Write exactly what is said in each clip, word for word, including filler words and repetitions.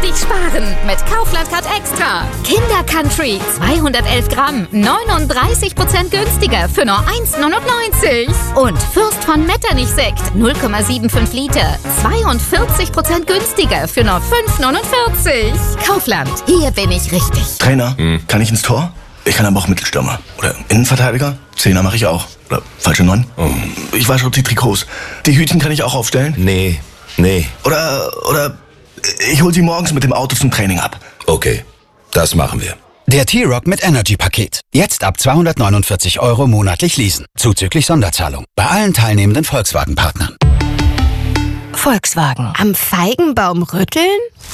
richtig sparen mit Kaufland Card Extra. Kinder Country zweihundertelf Gramm, neununddreißig Prozent günstiger für nur eins neunundneunzig. Und Fürst von Metternich Sekt null Komma fünfundsiebzig Liter, zweiundvierzig Prozent günstiger für nur fünf neunundvierzig. Kaufland, hier bin ich richtig. Trainer, hm. kann ich ins Tor? Ich kann aber auch Mittelstürmer. Oder Innenverteidiger. Zehner mache ich auch. Oder falsche Neun. Oh. Ich wasche auch die Trikots. Die Hütchen kann ich auch aufstellen. Nee, nee. Oder, oder ich hol sie morgens mit dem Auto zum Training ab. Okay, das machen wir. Der T-Rock mit Energy-Paket. Jetzt ab zweihundertneunundvierzig Euro monatlich leasen. Zuzüglich Sonderzahlung. Bei allen teilnehmenden Volkswagen-Partnern. Volkswagen. Am Feigenbaum rütteln?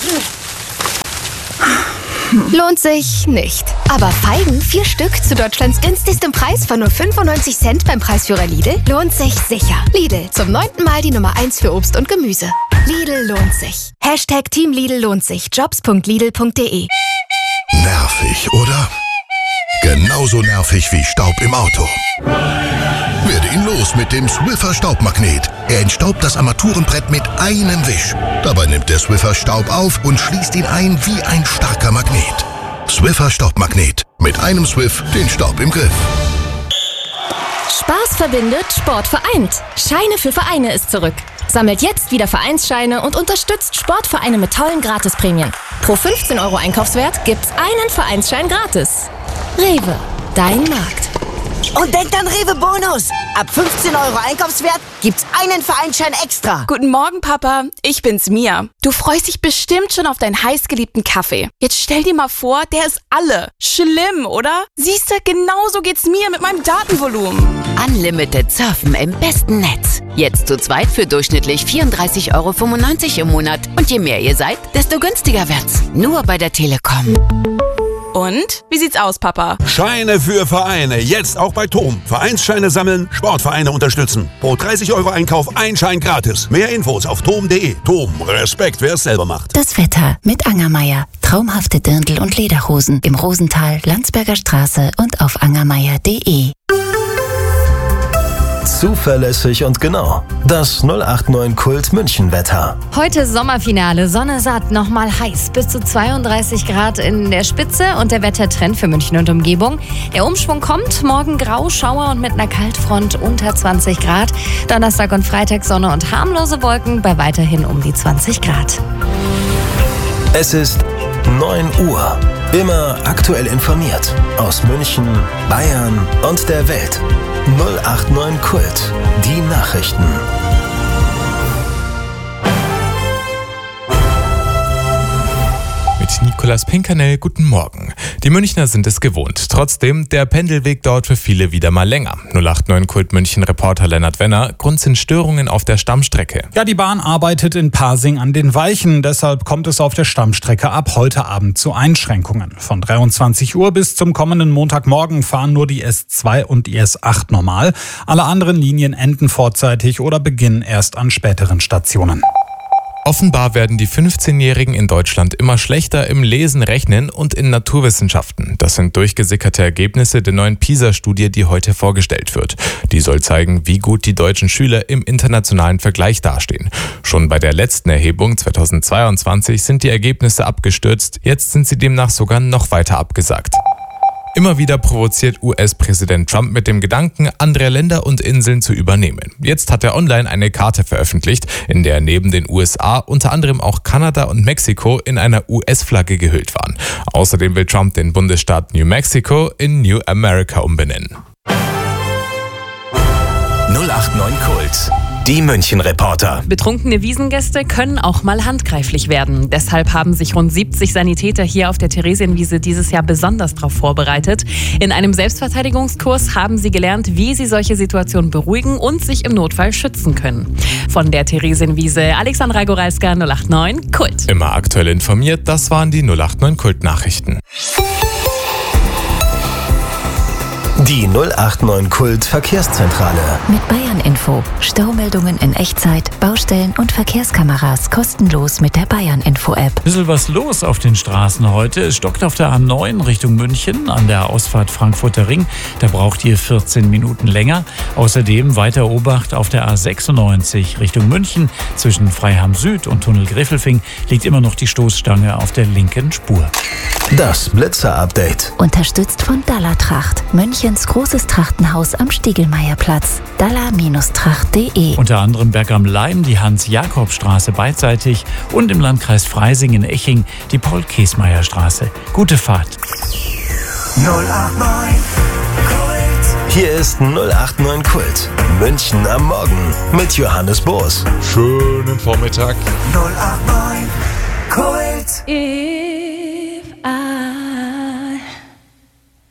Lohnt sich nicht. Aber Feigen, vier Stück zu Deutschlands günstigstem Preis von nur fünfundneunzig Cent beim Preisführer Lidl, lohnt sich sicher. Lidl, zum neunten Mal die Nummer eins für Obst und Gemüse. Lidl lohnt sich. Hashtag Team Lidl lohnt sich. Jobs punkt lidl punkt de. Nervig, oder? Genauso nervig wie Staub im Auto. Werde ihn los mit dem Swiffer Staubmagnet. Er entstaubt das Armaturenbrett mit einem Wisch. Dabei nimmt der Swiffer Staub auf und schließt ihn ein wie ein starker Magnet. Swiffer Staubmagnet. Mit einem Swiff den Staub im Griff. Spaß verbindet, Sport vereint. Scheine für Vereine ist zurück. Sammelt jetzt wieder Vereinsscheine und unterstützt Sportvereine mit tollen Gratisprämien. Pro fünfzehn Euro Einkaufswert gibt's einen Vereinsschein gratis. Rewe, dein Markt. Und denkt an Rewe Bonus. Ab fünfzehn Euro Einkaufswert gibt's einen Vereinsschein extra. Guten Morgen, Papa. Ich bin's, Mia. Du freust dich bestimmt schon auf deinen heißgeliebten Kaffee. Jetzt stell dir mal vor, der ist alle. Schlimm, oder? Siehste, genauso geht's mir mit meinem Datenvolumen. Unlimited Surfen im besten Netz. Jetzt zu zweit für durchschnittlich vierunddreißig Euro fünfundneunzig im Monat. Und je mehr ihr seid, desto günstiger wird's. Nur bei der Telekom. Und? Wie sieht's aus, Papa? Scheine für Vereine. Jetzt auch bei Tom. Vereinsscheine sammeln, Sportvereine unterstützen. Pro dreißig Euro Einkauf ein Schein gratis. Mehr Infos auf tom punkt de. Tom, Respekt, wer es selber macht. Das Wetter mit Angermeier. Traumhafte Dirndl und Lederhosen im Rosental, Landsberger Straße und auf angermeier punkt de. Zuverlässig und genau. Das null acht neun Kult München Wetter. Heute Sommerfinale, Sonne satt, nochmal heiß, bis zu zweiunddreißig Grad in der Spitze und der Wettertrend für München und Umgebung. Der Umschwung kommt, morgen grau, Schauer und mit einer Kaltfront unter zwanzig Grad. Donnerstag und Freitag Sonne und harmlose Wolken bei weiterhin um die zwanzig Grad. Es ist neun Uhr. Immer aktuell informiert. Aus München, Bayern und der Welt. null acht neun Kult. Die Nachrichten. Mit Nicolas Pinkernell, guten Morgen. Die Münchner sind es gewohnt. Trotzdem, der Pendelweg dauert für viele wieder mal länger. null acht neun Kult München Reporter Lennart Wenner. Grund sind Störungen auf der Stammstrecke. Ja, die Bahn arbeitet in Pasing an den Weichen. Deshalb kommt es auf der Stammstrecke ab heute Abend zu Einschränkungen. Von dreiundzwanzig Uhr bis zum kommenden Montagmorgen fahren nur die S zwei und die S acht normal. Alle anderen Linien enden vorzeitig oder beginnen erst an späteren Stationen. Offenbar werden die fünfzehnjährigen in Deutschland immer schlechter im Lesen, Rechnen und in Naturwissenschaften. Das sind durchgesickerte Ergebnisse der neuen PISA-Studie, die heute vorgestellt wird. Die soll zeigen, wie gut die deutschen Schüler im internationalen Vergleich dastehen. Schon bei der letzten Erhebung zweitausendzweiundzwanzig sind die Ergebnisse abgestürzt. Jetzt sind sie demnach sogar noch weiter abgesagt. Immer wieder provoziert U S-Präsident Trump mit dem Gedanken, andere Länder und Inseln zu übernehmen. Jetzt hat er online eine Karte veröffentlicht, in der neben den U S A unter anderem auch Kanada und Mexiko in einer U S-Flagge gehüllt waren. Außerdem will Trump den Bundesstaat New Mexico in New America umbenennen. null acht neun Kult. Die München-Reporter. Betrunkene Wiesengäste können auch mal handgreiflich werden. Deshalb haben sich rund siebzig Sanitäter hier auf der Theresienwiese dieses Jahr besonders darauf vorbereitet. In einem Selbstverteidigungskurs haben sie gelernt, wie sie solche Situationen beruhigen und sich im Notfall schützen können. Von der Theresienwiese, Alexandra Goralska, null acht neun Kult. Immer aktuell informiert, das waren die null acht neun Kult-Nachrichten. Die null acht neun Kult Verkehrszentrale. Mit Bayern Info. Staumeldungen in Echtzeit, Baustellen und Verkehrskameras kostenlos mit der Bayern Info App. Bisschen was los auf den Straßen heute. Es stockt auf der A neun Richtung München an der Ausfahrt Frankfurter Ring. Da braucht ihr vierzehn Minuten länger. Außerdem weiter Obacht auf der A sechsundneunzig Richtung München. Zwischen Freiham Süd und Tunnel Gräfelfing liegt immer noch die Stoßstange auf der linken Spur. Das Blitzer-Update. Unterstützt von Dalla Tracht. Münchens großes Trachtenhaus am Stiegelmeierplatz. dalla Tracht punkt de. Unter anderem Berg am Leim die Hans-Jakob-Straße beidseitig und im Landkreis Freising in Eching die Paul-Kesmeier-Straße. Gute Fahrt. null acht neun Kult. Hier ist null acht neun Kult. München am Morgen mit Johannes Boos. Schönen Vormittag. null acht neun Kult.